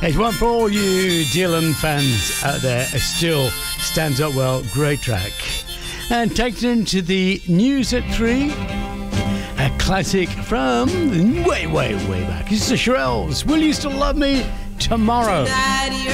It's one for all you Dylan fans out there. It still stands up well. Great track. And takes it into the news at 3. A classic from way back. This is the Shirelles. Will You Still Love Me Tomorrow?